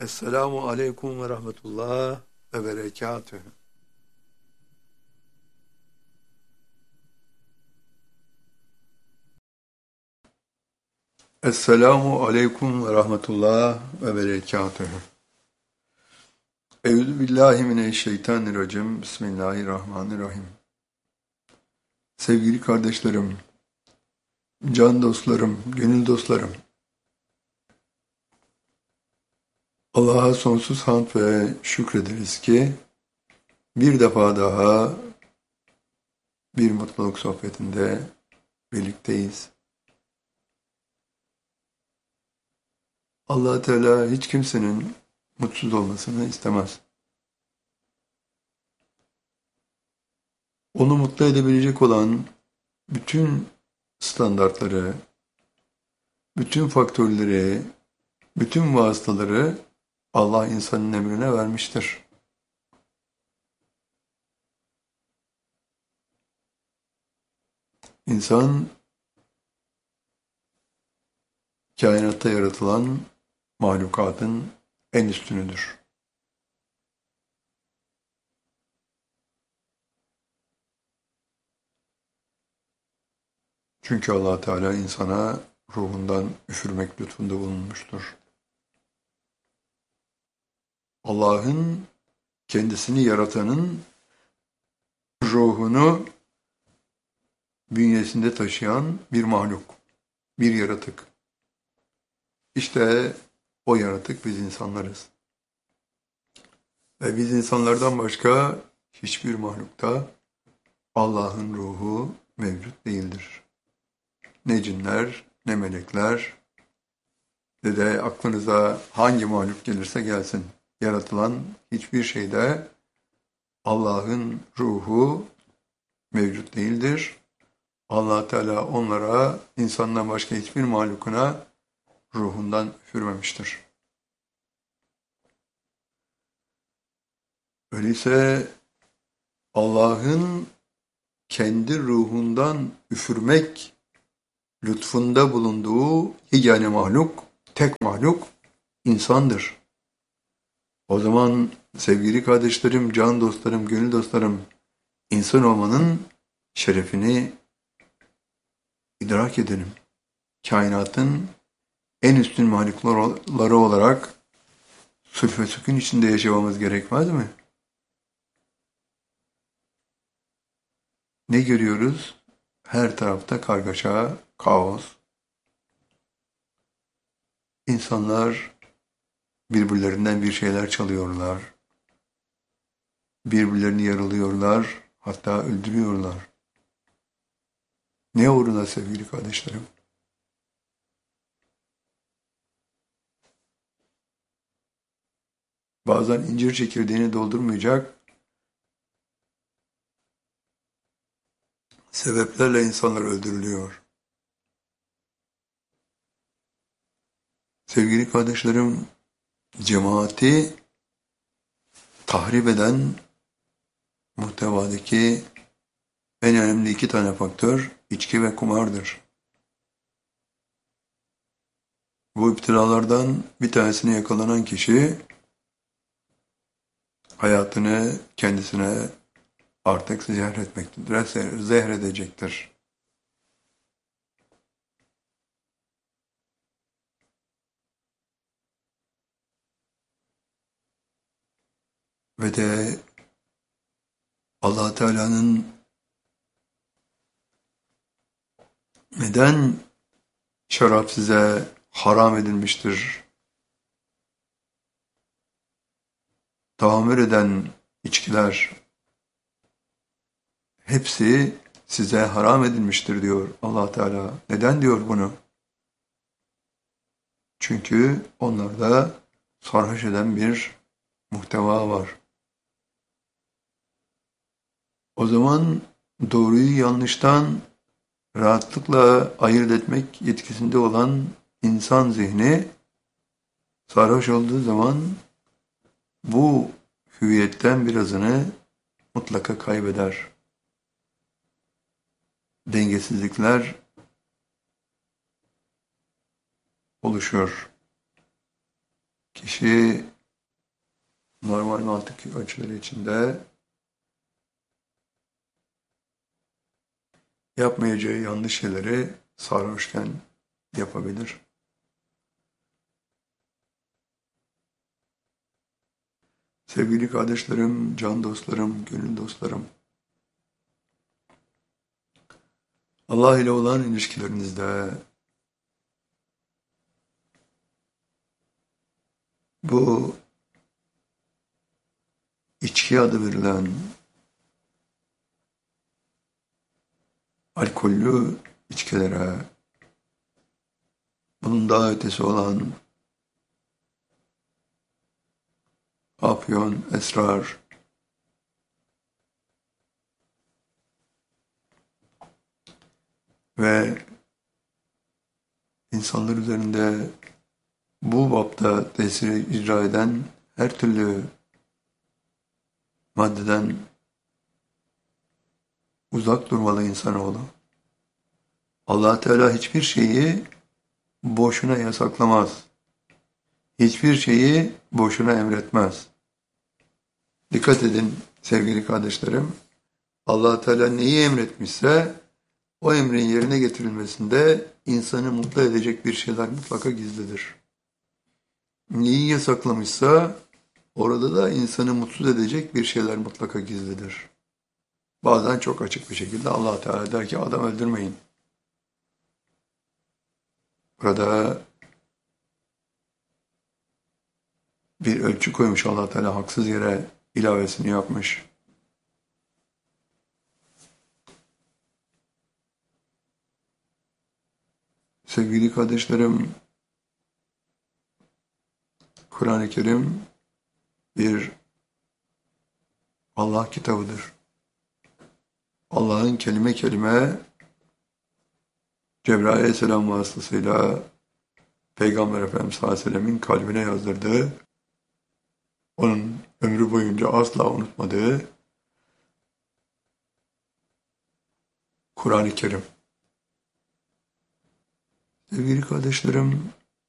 Esselamu aleyküm ve rahmetullah ve berekatühü. Esselamu aleyküm ve rahmetullah ve berekatühü. Euzubillahimineşşeytanirracim. Bismillahirrahmanirrahim. Sevgili kardeşlerim, can dostlarım, gönül dostlarım, Allah'a sonsuz hamd ve şükrederiz ki bir defa daha bir mutluluk sohbetinde birlikteyiz. Allah Teala hiç kimsenin mutsuz olmasını istemez. Onu mutlu edebilecek olan bütün standartları, bütün faktörleri, bütün vasıtaları Allah insanın emrine vermiştir. İnsan, kainatta yaratılan mahlukatın en üstünüdür. Çünkü Allah Teala insana ruhundan üfürmek lütfunda bulunmuştur. Allah'ın kendisini yaratanın ruhunu bünyesinde taşıyan bir mahluk, bir yaratık. İşte o yaratık biz insanlarız. Ve biz insanlardan başka hiçbir mahlukta Allah'ın ruhu mevcut değildir. Ne cinler, ne melekler, ne de aklınıza hangi mahluk gelirse gelsin. Yaratılan hiçbir şeyde Allah'ın ruhu mevcut değildir. Allah Teala onlara, insandan başka hiçbir mahlukuna ruhundan üfürmemiştir. Öyleyse Allah'ın kendi ruhundan üfürmek lütfunda bulunduğu yegane mahluk, tek mahluk insandır. O zaman sevgili kardeşlerim, can dostlarım, gönül dostlarım, insan olmanın şerefini idrak edelim. Kainatın en üstün mahlukları olarak sülf ve sükun içinde yaşamamız gerekmez mi? Ne görüyoruz? Her tarafta kargaşa, kaos. İnsanlar birbirlerinden bir şeyler çalıyorlar. Birbirlerini yaralıyorlar, hatta öldürüyorlar. Ne uğruna sevgili kardeşlerim? Bazen incir çekirdeğini doldurmayacak sebeplerle insanlar öldürülüyor. Sevgili kardeşlerim, cemaati tahrip eden muhtevadaki en önemli iki tane faktör içki ve kumardır. Bu iptilalardan bir tanesine yakalanan kişi hayatını kendisine artık zehretmektedir, zehredecektir. Ve de Allah Teala'nın neden şarap size haram edilmiştir, tahammül eden içkiler hepsi size haram edilmiştir diyor Allah Teala. Neden diyor bunu? Çünkü onlarda sarhoş eden bir muhteva var. O zaman doğruyu yanlıştan rahatlıkla ayırt etmek yetkisinde olan insan zihni sarhoş olduğu zaman bu hüviyetten birazını mutlaka kaybeder. Dengesizlikler oluşuyor. Kişi normal mantık ölçüleri içinde yapmayacağı yanlış şeyleri sarhoşken yapabilir. Sevgili kardeşlerim, can dostlarım, gönül dostlarım, Allah ile olan ilişkilerinizde bu içki adı verilen alkollü içkilere, bunun daha ötesi olan afyon, esrar ve insanlar üzerinde bu bapta tesiri icra eden her türlü maddeden uzak durmalı insanoğlu. Allah Teala hiçbir şeyi boşuna yasaklamaz. Hiçbir şeyi boşuna emretmez. Dikkat edin sevgili kardeşlerim. Allah Teala neyi emretmişse o emrin yerine getirilmesinde insanı mutlu edecek bir şeyler mutlaka gizlidir. Neyi yasaklamışsa orada da insanı mutsuz edecek bir şeyler mutlaka gizlidir. Bazen çok açık bir şekilde Allah Teala der ki adam öldürmeyin. Burada bir ölçü koymuş Allah Teala haksız yere ilavesini yapmış. Sevgili kardeşlerim, Kur'an-ı Kerim bir Allah kitabıdır. Allah'ın kelime kelime Cebrail Aleyhisselam vasıtasıyla Peygamber Efendimiz sallallahu aleyhi ve sellemin kalbine yazdırdığı, onun ömrü boyunca asla unutmadığı Kur'an-ı Kerim. Sevgili kardeşlerim,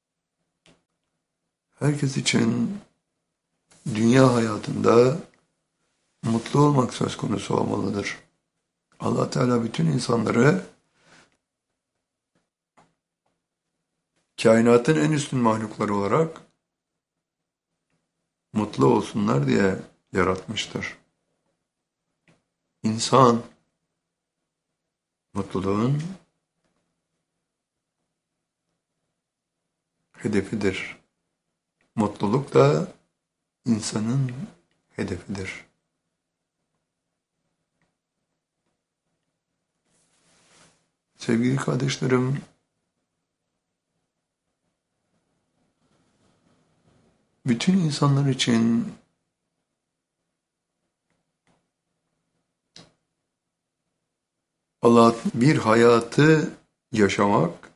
herkes için dünya hayatında mutlu olmak söz konusu olmalıdır. Allah Teala bütün insanları kainatın en üstün mahlukları olarak mutlu olsunlar diye yaratmıştır. İnsan mutluluğun hedefidir. Mutluluk da insanın hedefidir. Sevgili kardeşlerim, bütün insanlar için Allah bir hayatı yaşamak,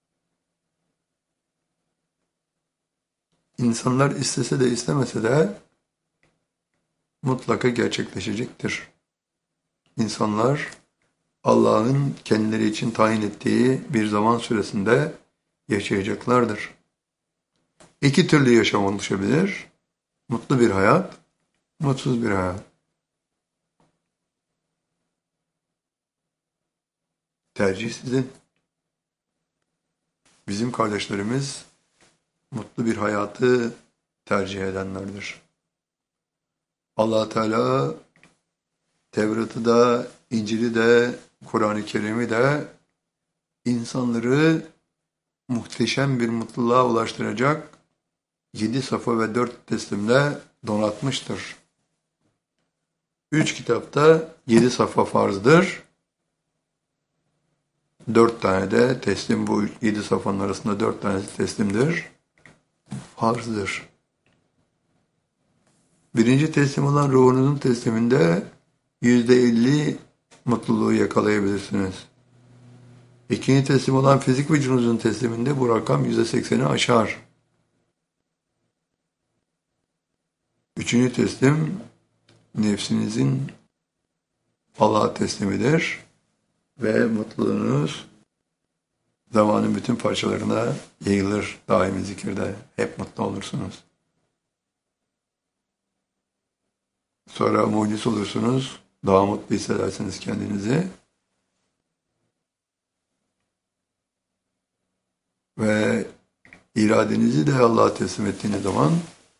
insanlar istese de istemese de mutlaka gerçekleşecektir. İnsanlar Allah'ın kendileri için tayin ettiği bir zaman süresinde yaşayacaklardır. İki türlü yaşam oluşabilir. Mutlu bir hayat, mutsuz bir hayat. Tercih sizin. Bizim kardeşlerimiz mutlu bir hayatı tercih edenlerdir. Allah Teala Tevrat'ı da, İncil'i de, Kur'an-ı Kerim'i de insanları muhteşem bir mutluluğa ulaştıracak 7 safa ve 4 teslimle donatmıştır. 3 kitapta 7 safa farzdır. 4 tane de teslim, bu 7 safanın arasında 4 tanesi teslimdir. Farzdır. Birinci teslim olan ruhunuzun tesliminde %50 mutluluğu yakalayabilirsiniz. İkinci teslim olan fizik vücudunuzun tesliminde bu rakam %80'i aşar. Üçüncü teslim nefsinizin Allah'a teslimidir ve mutluluğunuz zamanın bütün parçalarına yayılır daimi zikirde. Hep mutlu olursunuz. Sonra mucit olursunuz. Daha mutlu hissedersiniz kendinizi. Ve iradenizi de Allah'a teslim ettiğiniz zaman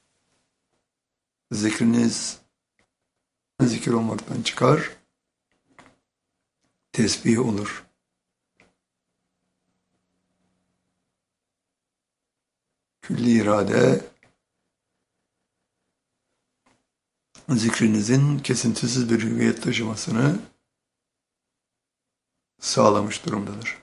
zikriniz zikir olmaktan çıkar, tesbih olur. Külli irade zikrinizin kesintisiz bir hüviyet taşımasını sağlamış durumdadır.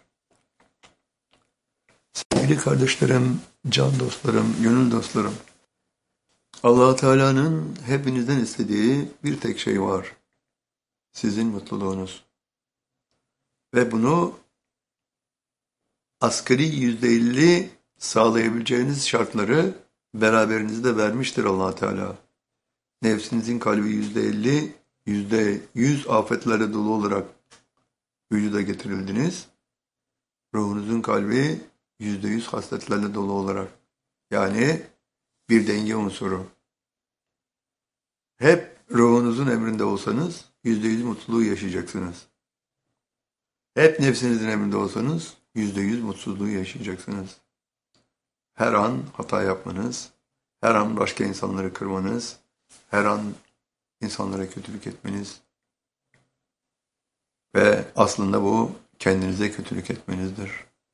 Sevgili kardeşlerim, can dostlarım, gönül dostlarım, Allah Teala'nın hepinizden istediği bir tek şey var. Sizin mutluluğunuz. Ve bunu asgari %50 sağlayabileceğiniz şartları beraberinizde vermiştir Allah Teala. Nefsinizin kalbi %50, %100 afetlerle dolu olarak vücuda getirildiniz. Ruhunuzun kalbi %100 hasletlerle dolu olarak. Yani bir denge unsuru. Hep ruhunuzun emrinde olsanız %100 mutluluğu yaşayacaksınız. Hep nefsinizin emrinde olsanız %100 mutsuzluğu yaşayacaksınız. Her an hata yapmanız, her an başka insanları kırmanız, her an insanlara kötülük etmeniz ve aslında bu kendinize kötülük etmenizdir.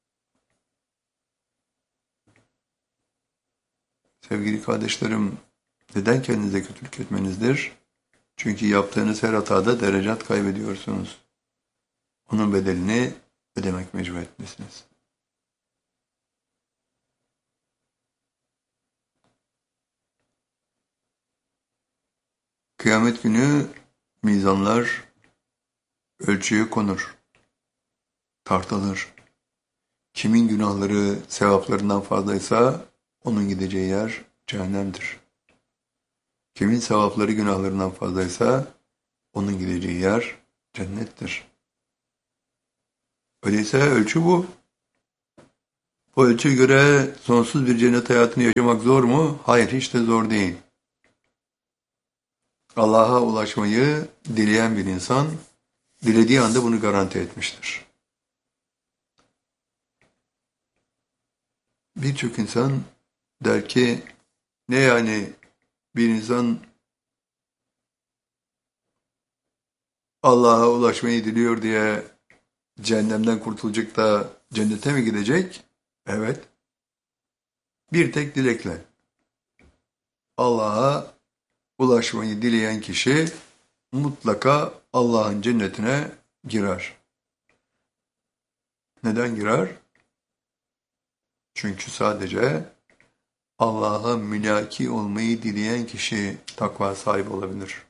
Sevgili kardeşlerim, neden kendinize kötülük etmenizdir? Çünkü yaptığınız her hatada derecat kaybediyorsunuz. Onun bedelini ödemek mecburiyetindesiniz. Kıyamet günü mizanlar ölçüye konur, tartılır. Kimin günahları sevaplarından fazlaysa onun gideceği yer cehennemdir. Kimin sevapları günahlarından fazlaysa onun gideceği yer cennettir. Öyleyse ölçü bu. Bu ölçüye göre sonsuz bir cennet hayatını yaşamak zor mu? Hayır, hiç de zor değil. Allah'a ulaşmayı dileyen bir insan, dilediği anda bunu garanti etmiştir. Birçok insan der ki, ne yani bir insan Allah'a ulaşmayı diliyor diye cehennemden kurtulacak da cennete mi gidecek? Evet. Bir tek dilekle. Allah'a ulaşmayı dileyen kişi mutlaka Allah'ın cennetine girer. Neden girer? Çünkü sadece Allah'a mülaki olmayı dileyen kişi takva sahibi olabilir.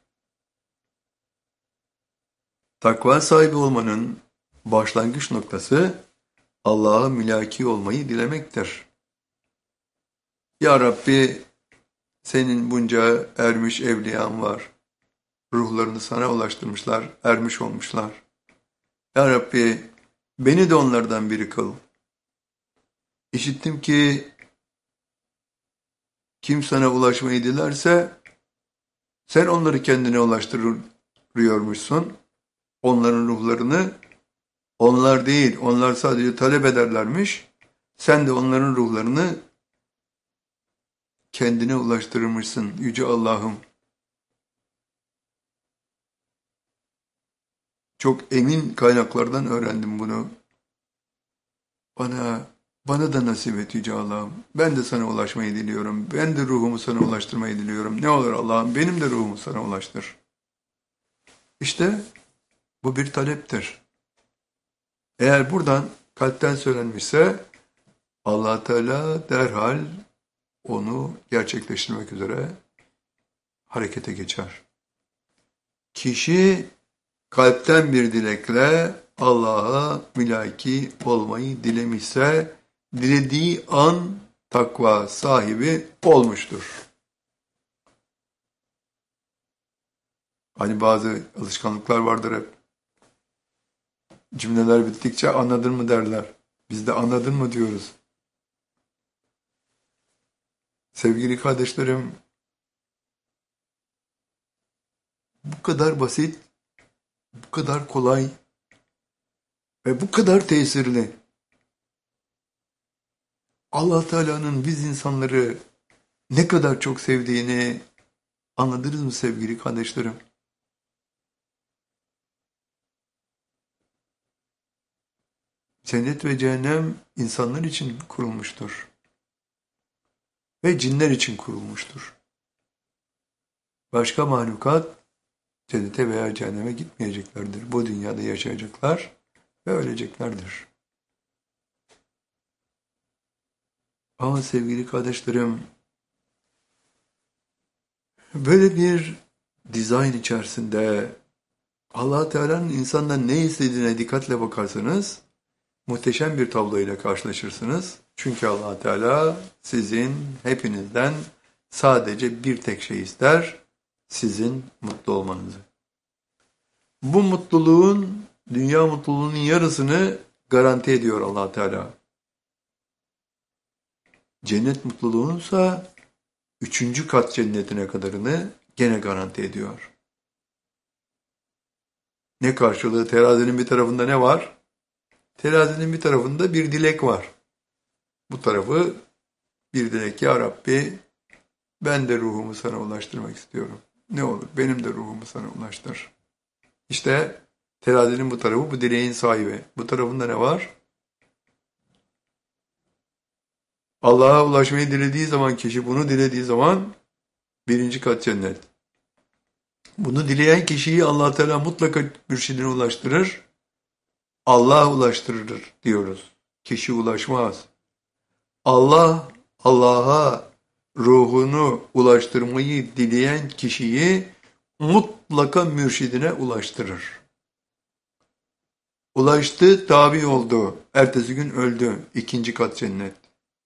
Takva sahibi olmanın başlangıç noktası Allah'a mülaki olmayı dilemektir. Ya Rabbi, senin bunca ermiş evliyan var. Ruhlarını sana ulaştırmışlar, ermiş olmuşlar. Ya Rabbi, beni de onlardan biri kıl. İşittim ki kim sana ulaşmayı dilerse sen onları kendine ulaştırıyormuşsun. Onların ruhlarını onlar değil, onlar sadece talep ederlermiş. Sen de onların ruhlarını kendine ulaştırmışsın Yüce Allah'ım. Çok emin kaynaklardan öğrendim bunu. Bana da nasip et Yüce Allah'ım. Ben de sana ulaşmayı diliyorum. Ben de ruhumu sana ulaştırmayı diliyorum. Ne olur Allah'ım benim de ruhumu sana ulaştır. İşte bu bir taleptir. Eğer buradan kalpten söylenmişse Allah Teala derhal onu gerçekleştirmek üzere harekete geçer. Kişi kalpten bir dilekle Allah'a mülaki olmayı dilemişse dilediği an takva sahibi olmuştur. Hani bazı alışkanlıklar vardır hep. Cümleler bittikçe anladın mı derler. Biz de anladın mı diyoruz. Sevgili kardeşlerim, kadar basit, bu kadar kolay ve bu kadar tesirli. Allah Teala'nın biz insanları ne kadar çok sevdiğini anladınız mı sevgili kardeşlerim? Cennet ve cehennem insanlar için kurulmuştur ve cinler için kurulmuştur. Başka mahlukat cennete veya cehenneme gitmeyeceklerdir. Bu dünyada yaşayacaklar ve öleceklerdir. Ama sevgili kardeşlerim, böyle bir dizayn içerisinde Allah Teala'nın insandan ne istediğine dikkatle bakarsanız muhteşem bir tablo ile karşılaşırsınız. Çünkü Allah Teala sizin hepinizden sadece bir tek şey ister, sizin mutlu olmanızı. Bu mutluluğun, dünya mutluluğunun yarısını garanti ediyor Allah Teala. Cennet mutluluğunsa 3. kat cennetine kadarını gene garanti ediyor. Ne karşılığı? Terazinin bir tarafında ne var? Terazinin bir tarafında bir dilek var. Bu tarafı bir dilek. Ya Rabbi, ben de ruhumu sana ulaştırmak istiyorum. Ne olur benim de ruhumu sana ulaştır. İşte terazinin bu tarafı bu dileğin sahibi. Bu tarafında ne var? Allah'a ulaşmayı dilediği zaman kişi, bunu dilediği zaman 1. kat cennet. Bunu dileyen kişiyi Allah Teala mutlaka mürşidine ulaştırır. Allah ulaştırır diyoruz. Kişi ulaşmaz. Allah, Allah'a ruhunu ulaştırmayı dileyen kişiyi mutlaka mürşidine ulaştırır. Ulaştı, tabi oldu. Ertesi gün öldü. 2. kat cennet.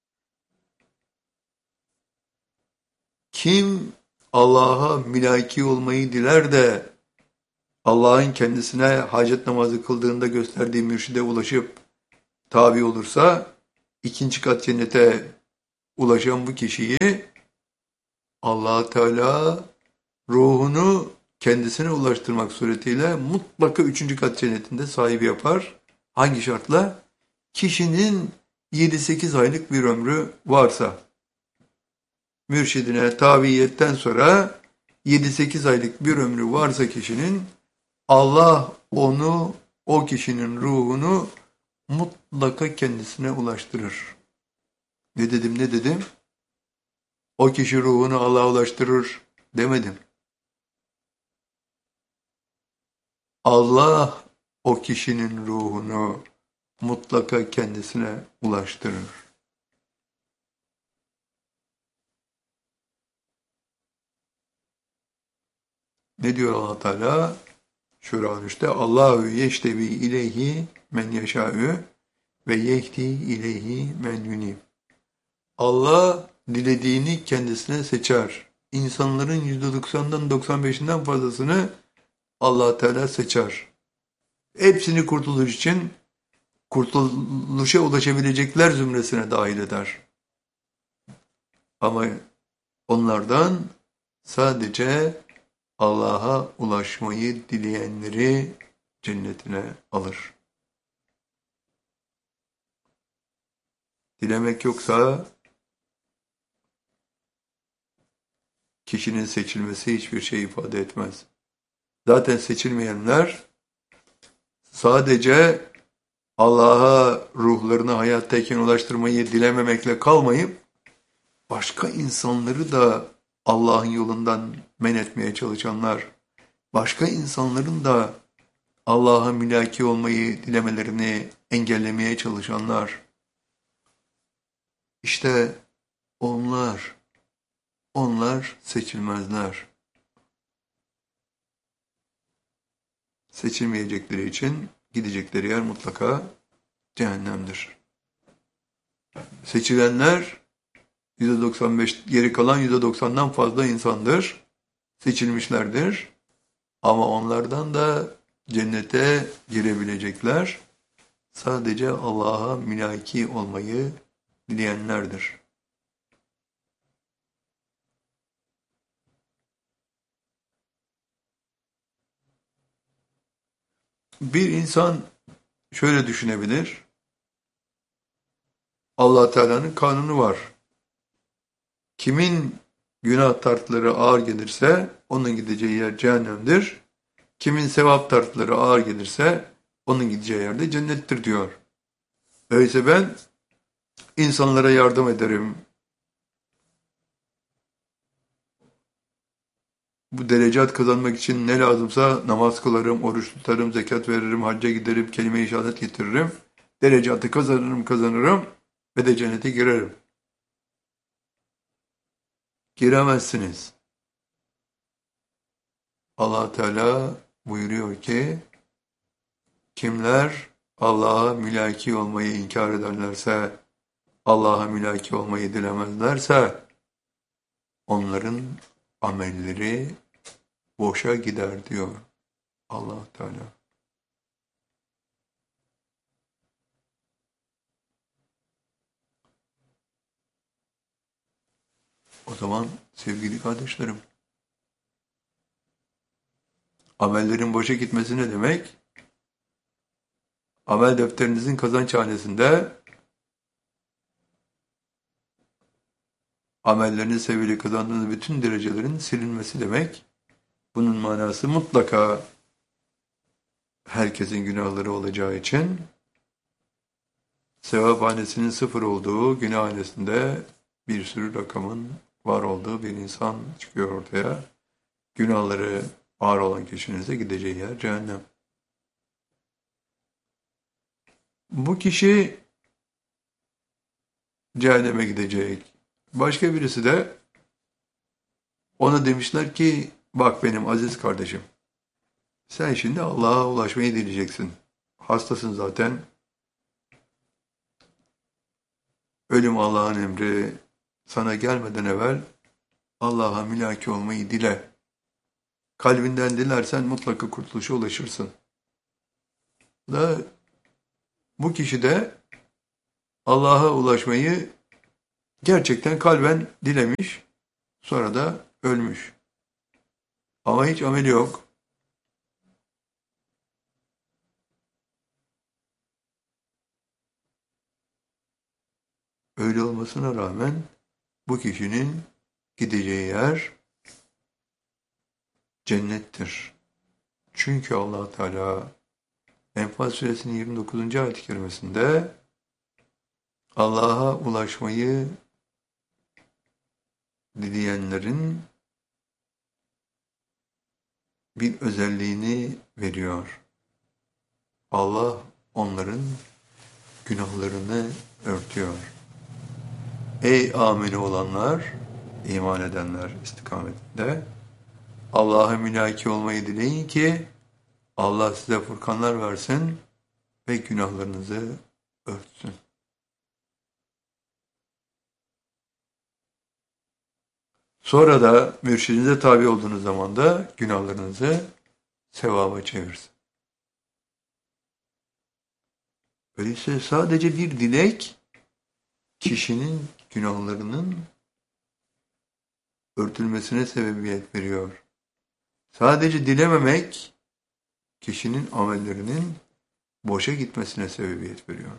Kim Allah'a mülaki olmayı diler de Allah'ın kendisine hacet namazı kıldığında gösterdiği mürşide ulaşıp tabi olursa 2. kat cennete ulaşan bu kişiyi Allah Teala ruhunu kendisine ulaştırmak suretiyle mutlaka 3. kat cennetinde sahibi yapar. Hangi şartla? Kişinin 7-8 aylık bir ömrü varsa, mürşidine tabiiyetten sonra 7-8 aylık bir ömrü varsa kişinin, Allah onu, o kişinin ruhunu mutlaka kendisine ulaştırır. Ne dedim? O kişi ruhunu Allah'a ulaştırır demedim. Allah o kişinin ruhunu mutlaka kendisine ulaştırır. Ne diyor Allah Teala? Şura 3'te Allahu yeştebi ileyhi men yeşâ'ü ve yehdi ileyhi men yunib. Allah dilediğini kendisine seçer. İnsanların %90'dan 95'inden fazlasını Allah Teala seçer. Hepsini kurtuluş için kurtuluşa ulaşabilecekler zümresine dahil eder. Ama onlardan sadece Allah'a ulaşmayı dileyenleri cennetine alır. Dilemek yoksa kişinin seçilmesi hiçbir şey ifade etmez. Zaten seçilmeyenler sadece Allah'a ruhlarını hayattayken ulaştırmayı dilememekle kalmayıp başka insanları da Allah'ın yolundan men etmeye çalışanlar, başka insanların da Allah'a mülaki olmayı dilemelerini engellemeye çalışanlar, işte onlar seçilmezler. Seçilmeyecekleri için gidecekleri yer mutlaka cehennemdir. Seçilenler %95, geri kalan %90'dan fazla insandır. Seçilmişlerdir. Ama onlardan da cennete girebilecekler sadece Allah'a mülaki olmayı dileyenlerdir. Bir insan şöyle düşünebilir. Allah Teala'nın kanunu var. Kimin günah tartıları ağır gelirse onun gideceği yer cehennemdir. Kimin sevap tartıları ağır gelirse onun gideceği yer de cennettir diyor. Öyleyse ben insanlara yardım ederim. Bu derecat kazanmak için ne lazımsa namaz kılarım, oruç tutarım, zekat veririm, hacca giderim, kelime-i şehadet getiririm. Derecatı kazanırım ve de cennete girerim. Giremezsiniz. Allah Teala buyuruyor ki, kimler Allah'a mülaki olmayı inkar ederlerse, Allah'a mülaki olmayı dilemezlerse, onların amelleri boşa gider diyor Allah Teala. O zaman sevgili kardeşlerim, amellerin boşa gitmesi ne demek? Amel defterinizin kazançhanesinde amellerini sebebiyle kazandığınız bütün derecelerin silinmesi demek. Bunun manası mutlaka herkesin günahları olacağı için sevaphanesinin sıfır olduğu, günahhanesinde bir sürü rakamın var olduğu bir insan çıkıyor ortaya. Günahları ağır olan kişinin ise gideceği yer cehennem. Bu kişi cehenneme gidecek. Başka birisi de ona demişler ki, bak benim aziz kardeşim, sen şimdi Allah'a ulaşmayı dileyeceksin. Hastasın zaten. Ölüm Allah'ın emri. Sana gelmeden evvel Allah'a mülaki olmayı dile. Kalbinden dilersen mutlaka kurtuluşa ulaşırsın. Bu kişi de Allah'a ulaşmayı gerçekten kalben dilemiş, sonra da ölmüş. Ama hiç ameli yok. Öyle olmasına rağmen bu kişinin gideceği yer cennettir. Çünkü Allah Teala Enfal suresinin 29. ayet-i kerimesinde Allah'a ulaşmayı dileyenlerin bir özelliğini veriyor. Allah onların günahlarını örtüyor. Ey ameli olanlar, iman edenler istikametinde Allah'a mülaki olmayı dileyin ki Allah size furkanlar versin ve günahlarınızı örtsün. Sonra da mürşidinize tabi olduğunuz zaman da günahlarınızı sevaba çevirsin. Öyleyse sadece bir dilek kişinin günahlarının örtülmesine sebebiyet veriyor. Sadece dilememek kişinin amellerinin boşa gitmesine sebebiyet veriyor.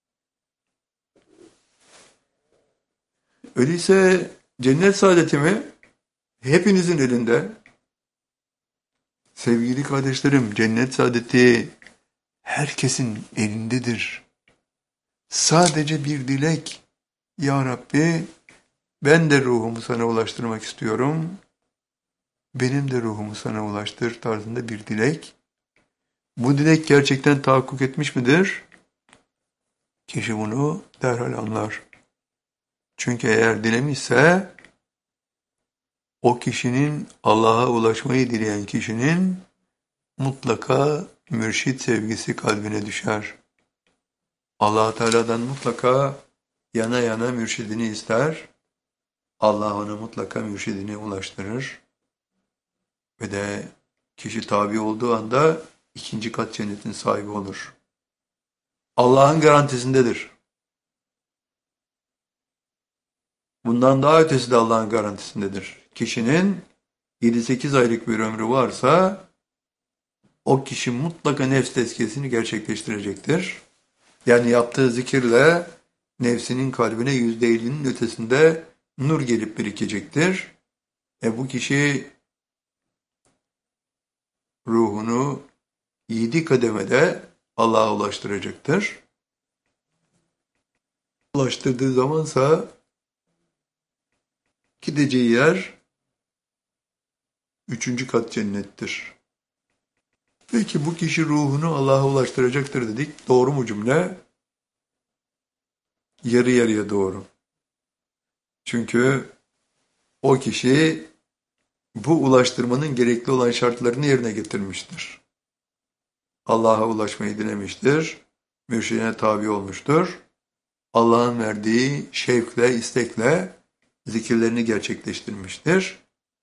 Öyleyse cennet saadeti mi? Hepinizin elinde. Sevgili kardeşlerim, cennet saadeti herkesin elindedir. Sadece bir dilek. Ya Rabbi, ben de ruhumu sana ulaştırmak istiyorum. Benim de ruhumu sana ulaştır tarzında bir dilek. Bu dilek gerçekten tahakkuk etmiş midir? Kişi bunu derhal anlar. Çünkü eğer dilemişse, o kişinin Allah'a ulaşmayı dileyen kişinin mutlaka mürşit sevgisi kalbine düşer. Allah Teala'dan mutlaka yana yana mürşidini ister. Allah ona mutlaka mürşidine ulaştırır. Ve de kişi tabi olduğu anda ikinci kat cennetin sahibi olur. Allah'ın garantisindedir. Bundan daha ötesi de Allah'ın garantisindedir. Kişinin 7-8 aylık bir ömrü varsa o kişi mutlaka nefs tezkiyesini gerçekleştirecektir. Yani yaptığı zikirle nefsinin kalbine %50'nin ötesinde nur gelip birikecektir. Bu kişi ruhunu 7 kademede Allah'a ulaştıracaktır. Ulaştırdığı zamansa gideceği yer 3. kat cennettir. Peki bu kişi ruhunu Allah'a ulaştıracaktır dedik. Doğru mu cümle? Yarı yarıya doğru. Çünkü o kişi bu ulaştırmanın gerekli olan şartlarını yerine getirmiştir. Allah'a ulaşmayı dilemiştir. Mürşidine tabi olmuştur. Allah'ın verdiği şevkle, istekle zikirlerini gerçekleştirmiştir.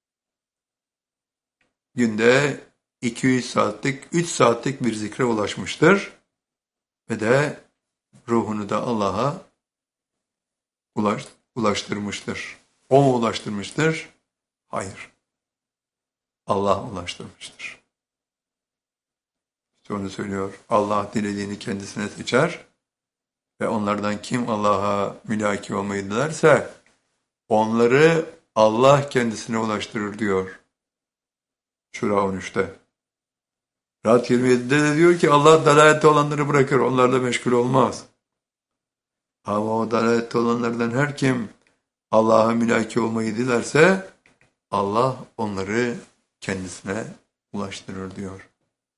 Günde 200 saatlik, 3 saatlik bir zikre ulaşmıştır. Ve de ruhunu da Allah'a ulaştırmıştır. O mu ulaştırmıştır? Hayır. Allah ulaştırmıştır. İşte onu söylüyor. Allah dilediğini kendisine seçer ve onlardan kim Allah'a mülaki olmayı dilerse onları Allah kendisine ulaştırır diyor. Şura 13'te. Rad 27'de de diyor ki Allah dalalette olanları bırakır, onlarla meşgul olmaz. Ama o dalalette olanlardan her kim Allah'a mülaki olmayı dilerse Allah onları kendisine ulaştırır diyor.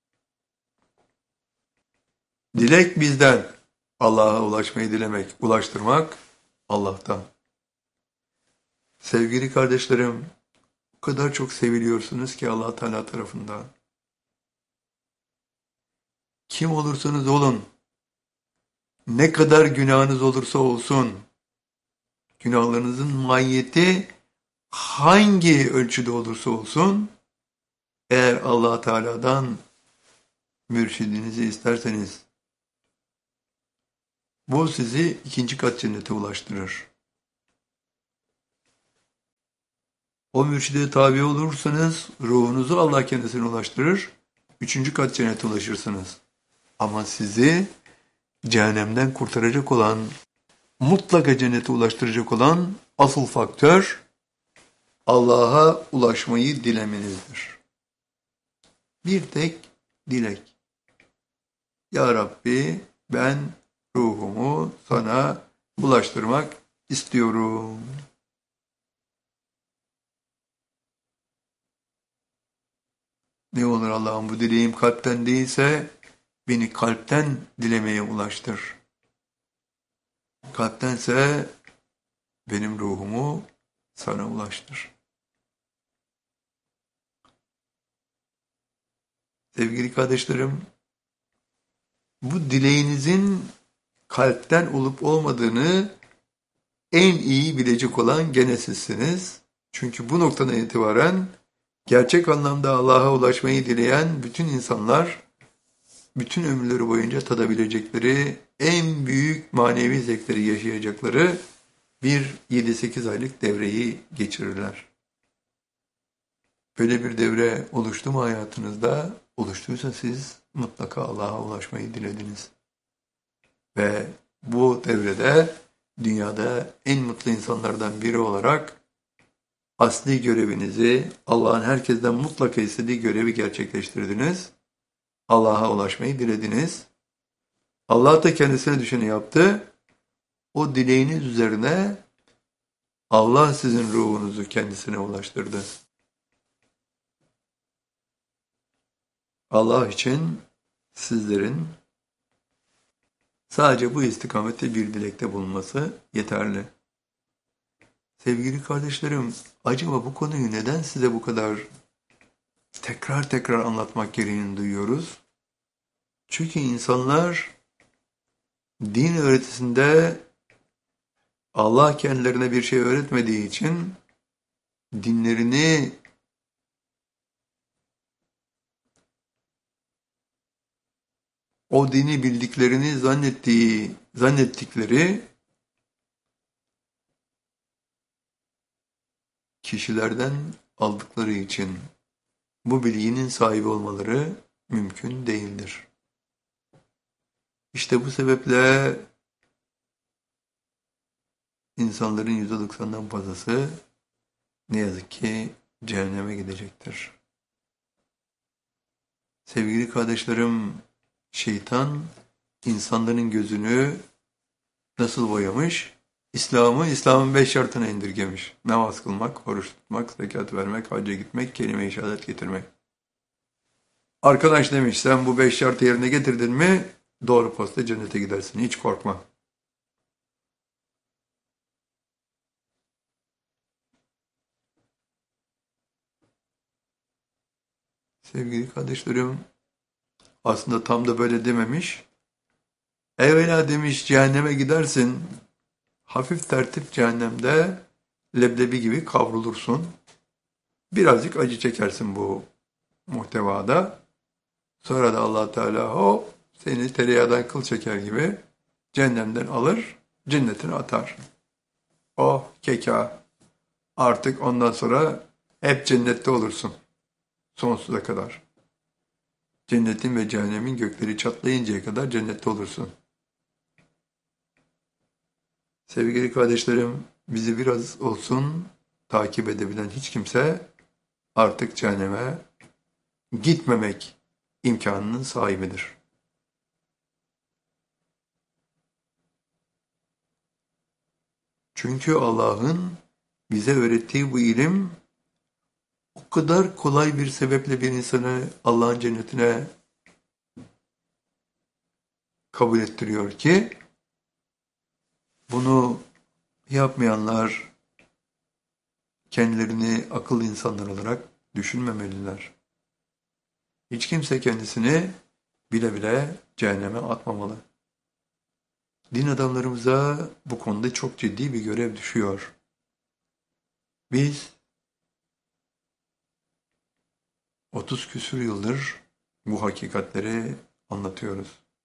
Dilek bizden. Allah'a ulaşmayı dilemek, ulaştırmak Allah'tan. Sevgili kardeşlerim, o kadar çok seviliyorsunuz ki Allah Teala tarafından. Kim olursanız olun, ne kadar günahınız olursa olsun, günahlarınızın mahiyeti hangi ölçüde olursa olsun, eğer Allah Teala'dan mürşidinizi isterseniz, bu sizi 2. kat cennete ulaştırır. O mürşide tabi olursanız ruhunuzu Allah kendisine ulaştırır. 3. kat cennete ulaşırsınız. Ama sizi cehennemden kurtaracak olan, mutlaka cennete ulaştıracak olan asıl faktör Allah'a ulaşmayı dilemenizdir. Bir tek dilek. Ya Rabbi ben ruhumu sana ulaştırmak istiyorum. Ne olur Allah'ım bu dileğim kalpten değilse beni kalpten dilemeye ulaştır. Kalptense benim ruhumu sana ulaştır. Sevgili kardeşlerim, bu dileğinizin kalpten olup olmadığını en iyi bilecek olan gene sizsiniz. Çünkü bu noktadan itibaren gerçek anlamda Allah'a ulaşmayı dileyen bütün insanlar, bütün ömürleri boyunca tadabilecekleri, en büyük manevi zevkleri yaşayacakları bir 7-8 aylık devreyi geçirirler. Böyle bir devre oluştu mu hayatınızda? Oluştuysa siz mutlaka Allah'a ulaşmayı dilediniz. Ve bu devrede dünyada en mutlu insanlardan biri olarak asli görevinizi, Allah'ın herkesten mutlaka istediği görevi gerçekleştirdiniz. Allah'a ulaşmayı dilediniz. Allah da kendisine düşeni yaptı. O dileğiniz üzerine Allah sizin ruhunuzu kendisine ulaştırdı. Allah için sizlerin sadece bu istikamette bir dilekte bulunması yeterli. Sevgili kardeşlerim, acaba bu konuyu neden size bu kadar tekrar tekrar anlatmak gereğini duyuyoruz? Çünkü insanlar din öğretisinde Allah kendilerine bir şey öğretmediği için dinlerini o dini bildiklerini zannettikleri kişilerden aldıkları için bu bilginin sahibi olmaları mümkün değildir. İşte bu sebeple insanların %90'dan fazlası ne yazık ki cehenneme gidecektir. Sevgili kardeşlerim, şeytan insanların gözünü nasıl boyamış? İslam'ın 5 şartına indirgemiş. Namaz kılmak, oruç tutmak, zekat vermek, hacca gitmek, kelime-i şehadet getirmek. Arkadaş demiş, sen bu 5 şartı yerine getirdin mi doğru posta cennete gidersin. Hiç korkma. Sevgili kardeşlerim, aslında tam da böyle dememiş. Evvela demiş cehenneme gidersin. Hafif tertip cehennemde leblebi gibi kavrulursun. Birazcık acı çekersin bu muhtevada. Sonra da Allah Teala seni tereyağdan kıl çeker gibi cehennemden alır, cennetine atar. Oh keka. Artık ondan sonra hep cennette olursun. Sonsuza kadar. Cennetin ve cehennemin gökleri çatlayıncaya kadar cennette olursun. Sevgili kardeşlerim, bizi biraz olsun takip edebilen hiç kimse artık cehenneme gitmemek imkanının sahibidir. Çünkü Allah'ın bize öğrettiği bu ilim o kadar kolay bir sebeple bir insanı Allah'ın cennetine kabul ettiriyor ki bunu yapmayanlar kendilerini akıllı insanlar olarak düşünmemeliler. Hiç kimse kendisini bile bile cehenneme atmamalı. Din adamlarımıza bu konuda çok ciddi bir görev düşüyor. Biz 30 küsur yıldır bu hakikatleri anlatıyoruz.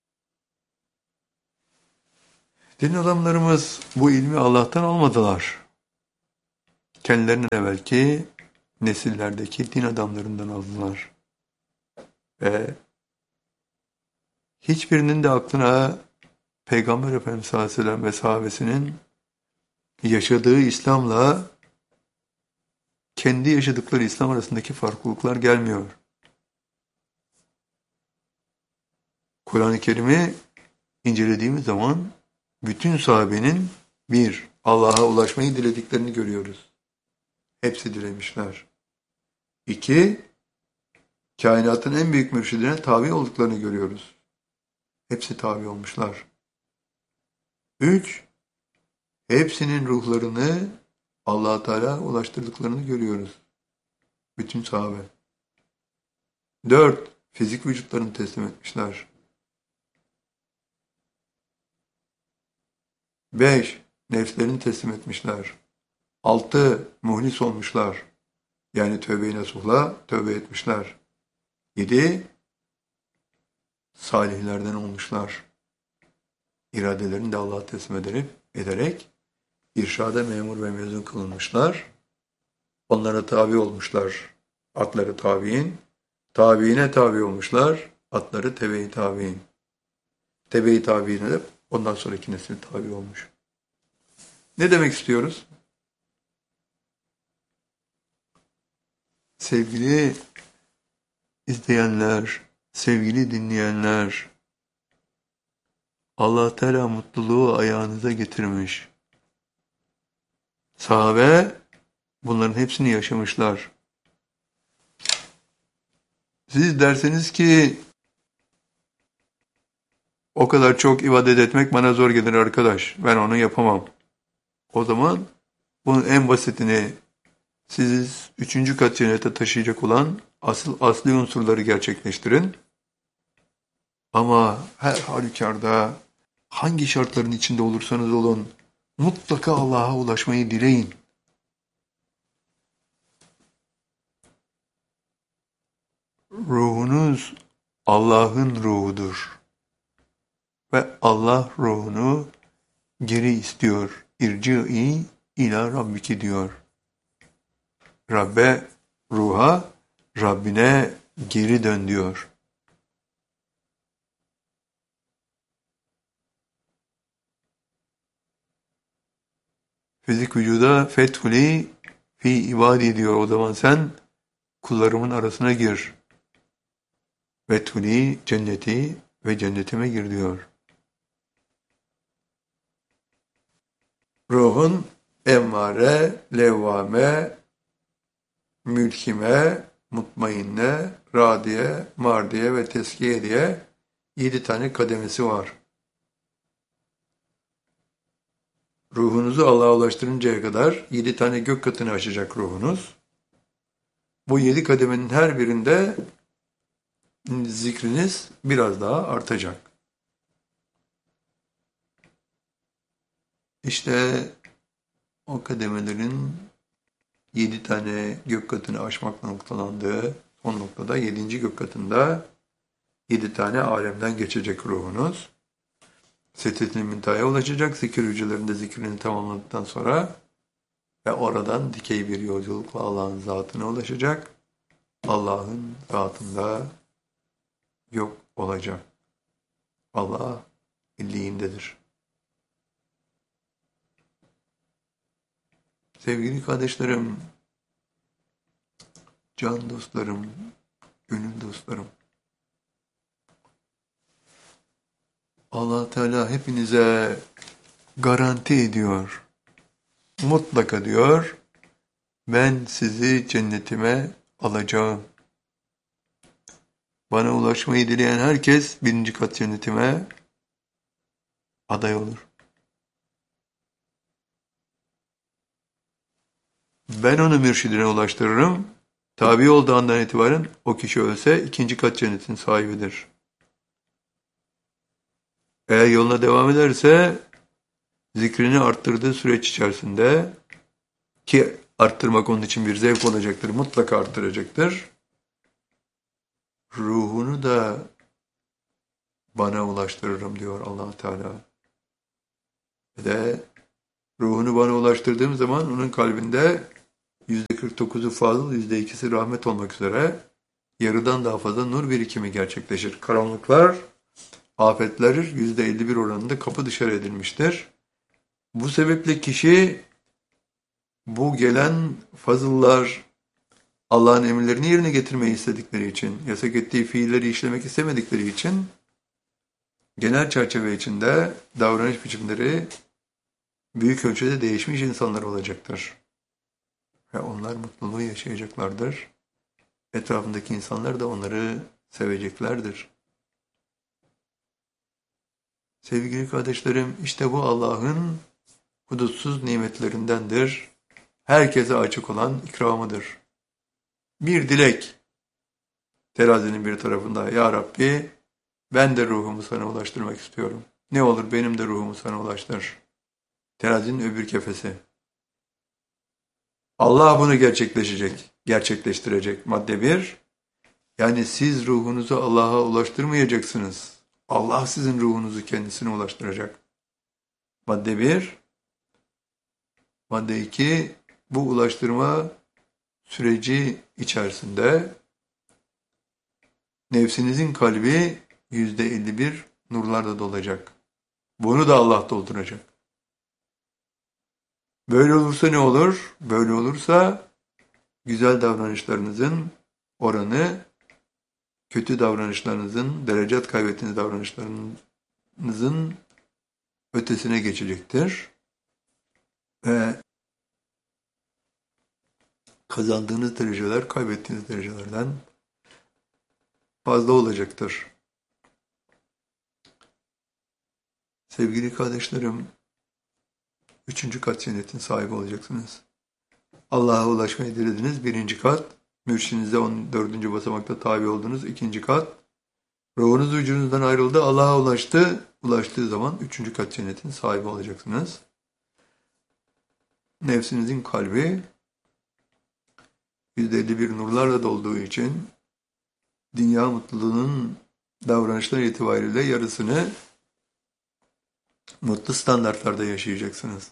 Din adamlarımız bu ilmi Allah'tan almadılar. Kendilerine belki nesillerdeki din adamlarından aldılar. Ve hiçbirinin de aklına Peygamber Efendimiz sallallahu aleyhi ve sellem ve sahabesinin yaşadığı İslam'la kendi yaşadıkları İslam arasındaki farklılıklar gelmiyor. Kur'an-ı Kerim'i incelediğimiz zaman bütün sahabenin bir, Allah'a ulaşmayı dilediklerini görüyoruz. Hepsi dilemişler. İki, kainatın en büyük mürşidine tabi olduklarını görüyoruz. Hepsi tabi olmuşlar. Üç, hepsinin ruhlarını Allah-u Teala ulaştırdıklarını görüyoruz. Bütün sahabe. Dört, fizik vücutlarını teslim etmişler. 5. Nefslerini teslim etmişler. 6. Muhlis olmuşlar. Yani tövbe-i nasuhla tövbe etmişler. 7. Salihlerden olmuşlar. İradelerini de Allah'a teslim ederek irşada memur ve mezun kılınmışlar. Onlara tabi olmuşlar. Atları tabi'in. Tabi'ine tabi olmuşlar. Atları tebe-i tabi'in. Tebe-i tabi'ine de ondan sonraki nesil tabi olmuş. Ne demek istiyoruz? Sevgili izleyenler, sevgili dinleyenler, Allah Teala mutluluğu ayağınıza getirmiş. Sahabe bunların hepsini yaşamışlar. Siz derseniz ki o kadar çok ibadet etmek bana zor gelir arkadaş. Ben onu yapamam. O zaman bunun en basitini siz 3. kat cennete taşıyacak olan asli unsurları gerçekleştirin. Ama her halükarda hangi şartların içinde olursanız olun mutlaka Allah'a ulaşmayı dileyin. Ruhunuz Allah'ın ruhudur. Ve Allah ruhunu geri istiyor. İrci'i ila Rabbiki diyor. Rabbine geri dön diyor. Fizik vücuda fethuli fi ibadi diyor. O zaman sen kullarımın arasına gir. Fethuli cenneti ve cennetime gir diyor. Ruhun emmare, levvame, mülkime, mutmainne, radiye, mardiye ve teskiye diye 7 tane kademesi var. Ruhunuzu Allah'a ulaştırıncaya kadar 7 tane gök katını aşacak ruhunuz. Bu 7 kademenin her birinde zikriniz biraz daha artacak. İşte o kademelerin 7 tane gök katını aşmakla noktalandığı son noktada 7. gök katında 7 tane alemden geçecek ruhunuz. Sedret-i Münteha'ya ulaşacak. Zikir hücrelerinde zikrini tamamladıktan sonra ve oradan dikey bir yolculukla Allah'ın zatına ulaşacak. Allah'ın zatında yok olacak. Allah illiğindedir. Sevgili kardeşlerim, can dostlarım, gönül dostlarım, Allah Teala hepinize garanti ediyor. Mutlaka diyor, ben sizi cennetime alacağım. Bana ulaşmayı dileyen herkes 1. kat cennetime aday olur. Ben onu mürşidine ulaştırırım. Tabi olduğu andan itibaren o kişi ölse 2. kat cennetin sahibidir. Eğer yoluna devam ederse zikrini arttırdığı süreç içerisinde ki arttırmak onun için bir zevk olacaktır, mutlaka arttıracaktır. Ruhunu da bana ulaştırırım diyor Allah Teala. Ve de ruhunu bana ulaştırdığım zaman onun kalbinde %49'u fazıl, %2'si rahmet olmak üzere yarıdan daha fazla nur birikimi gerçekleşir. Karanlıklar, afetler %51 oranında kapı dışarı edilmiştir. Bu sebeple kişi bu gelen fazıllar Allah'ın emirlerini yerine getirmeyi istedikleri için, yasak ettiği fiilleri işlemek istemedikleri için genel çerçeve içinde davranış biçimleri büyük ölçüde değişmiş insanlar olacaktır. Ve onlar mutluluğu yaşayacaklardır. Etrafındaki insanlar da onları seveceklerdir. Sevgili kardeşlerim, işte bu Allah'ın hudutsuz nimetlerindendir. Herkese açık olan ikramıdır. Bir dilek terazinin bir tarafında, Ya Rabbi, ben de ruhumu sana ulaştırmak istiyorum. Ne olur benim de ruhumu sana ulaştır. Terazinin öbür kefesi. Allah bunu gerçekleştirecek. Madde 1. Yani siz ruhunuzu Allah'a ulaştırmayacaksınız. Allah sizin ruhunuzu kendisine ulaştıracak. Madde 1. Madde 2. Bu ulaştırma süreci içerisinde nefsinizin kalbi %51 nurlarla dolacak. Bunu da Allah dolduracak. Böyle olursa ne olur? Böyle olursa güzel davranışlarınızın oranı kötü davranışlarınızın, derecat kaybettiğiniz davranışlarınızın ötesine geçecektir. Ve kazandığınız dereceler kaybettiğiniz derecelerden fazla olacaktır. Sevgili kardeşlerim, 3. kat cennetin sahibi olacaksınız. Allah'a ulaşmayı dilediniz, 1. kat. Mürşidinize 14. basamakta tabi oldunuz, 2. kat. Ruhunuz vücudunuzdan ayrıldı, Allah'a ulaştı. Ulaştığı zaman 3. kat cennetin sahibi olacaksınız. Nefsinizin kalbi %51 nurlarla dolduğu için dünya mutluluğunun davranışlar itibariyle yarısını mutlu standartlarda yaşayacaksınız.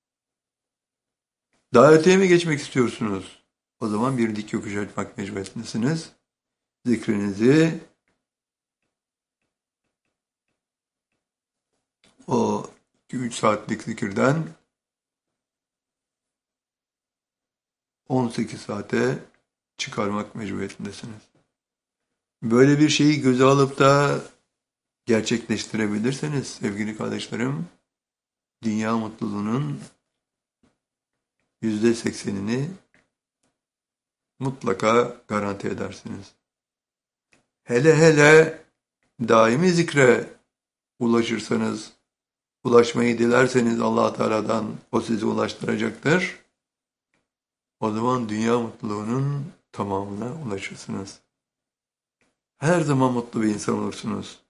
Daha öteye mi geçmek istiyorsunuz? O zaman bir dik yokuş açmak mecburiyetindesiniz. Zikrinizi o 2-3 saatlik zikirden 18 saate çıkarmak mecburiyetindesiniz. Böyle bir şeyi göze alıp da gerçekleştirebilirseniz sevgili kardeşlerim, dünya mutluluğunun %80'ini mutlaka garanti edersiniz. Hele hele daimi zikre ulaşırsanız, ulaşmayı dilerseniz Allah Teala'dan o sizi ulaştıracaktır. O zaman dünya mutluluğunun tamamına ulaşırsınız. Her zaman mutlu bir insan olursunuz.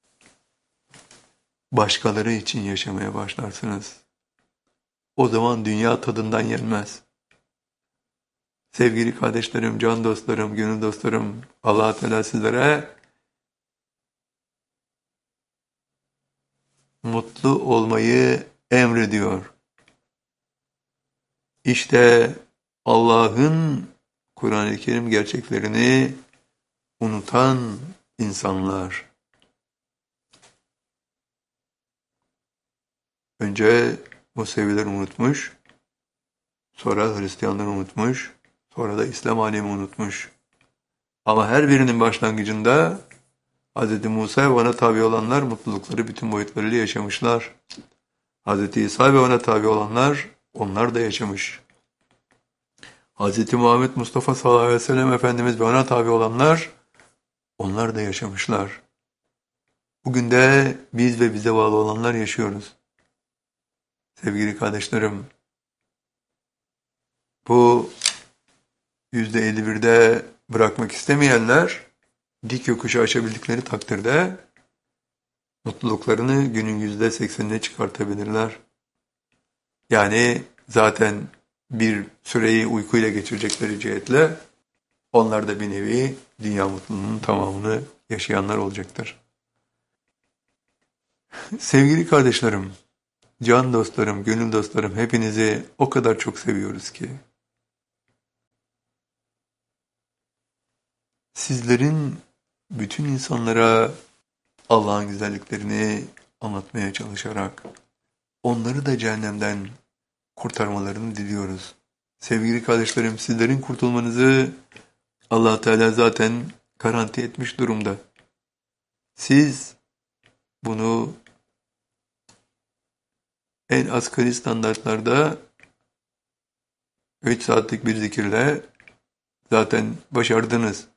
Başkaları için yaşamaya başlarsınız. O zaman dünya tadından yenmez. Sevgili kardeşlerim, can dostlarım, gönül dostlarım, Allah Teala sizlere mutlu olmayı emrediyor. İşte Allah'ın Kur'an-ı Kerim gerçeklerini unutan insanlar. Önce Museviler unutmuş, sonra Hristiyanlar unutmuş, sonra da İslam alemi unutmuş. Ama her birinin başlangıcında Hz. Musa ve ona tabi olanlar mutlulukları bütün boyutlarıyla yaşamışlar. Hz. İsa ve ona tabi olanlar, onlar da yaşamış. Hz. Muhammed Mustafa sallallahu aleyhi ve sellem Efendimiz ve ona tabi olanlar, onlar da yaşamışlar. Bugün de biz ve bize bağlı olanlar yaşıyoruz. Sevgili kardeşlerim, bu %51'de bırakmak istemeyenler, dik yokuşu aşabildikleri takdirde mutluluklarını günün %80'ine çıkartabilirler. Yani zaten bir süreyi uykuyla geçirecekleri cihetle onlar da bir nevi dünya mutluluğunun tamamını yaşayanlar olacaktır. Sevgili kardeşlerim, can dostlarım, gönül dostlarım, hepinizi o kadar çok seviyoruz ki sizlerin bütün insanlara Allah'ın güzelliklerini anlatmaya çalışarak onları da cehennemden kurtarmalarını diliyoruz. Sevgili kardeşlerim, sizlerin kurtulmanızı Allah Teala zaten garanti etmiş durumda. Siz bunu en asgari standartlarda 3 saatlik bir zikirle zaten başardınız.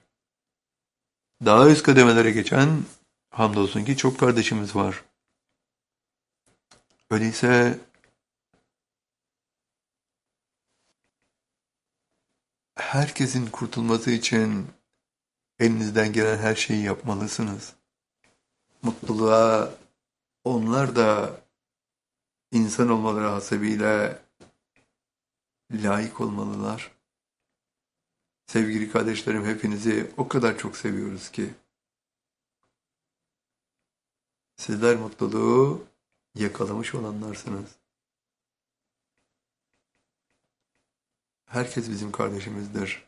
Daha üst kademelere geçen hamdolsun ki çok kardeşimiz var. Öyleyse herkesin kurtulması için elinizden gelen her şeyi yapmalısınız. Mutluluğa onlar da insan olmaları hasebiyle layık olmalılar. Sevgili kardeşlerim, hepinizi o kadar çok seviyoruz ki sizler mutluluğu yakalamış olanlarsınız. Herkes bizim kardeşimizdir.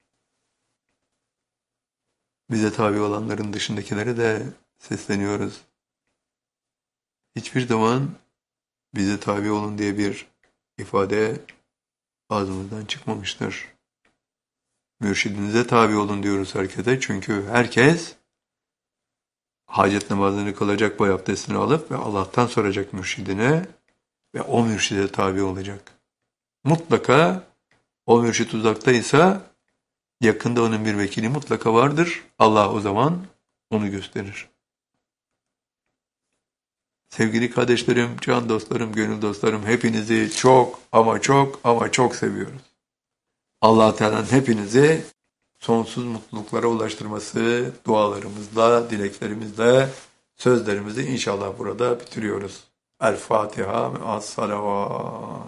Bize tabi olanların dışındakilere de sesleniyoruz. Hiçbir zaman bize tabi olun diye bir ifade ağzımızdan çıkmamıştır. Mürşidinize tabi olun diyoruz herkese, çünkü herkes hacet namazını kılacak, boy abdestini alıp ve Allah'tan soracak mürşidine ve o mürşide tabi olacak. Mutlaka o mürşid uzaktaysa yakında onun bir vekili mutlaka vardır. Allah o zaman onu gösterir. Sevgili kardeşlerim, can dostlarım, gönül dostlarım, hepinizi çok ama çok ama çok seviyoruz. Allah Teala'nın hepinizi sonsuz mutluluklara ulaştırması dualarımızla, dileklerimizle, sözlerimizi inşallah burada bitiriyoruz. El Fatiha, As-Salavat.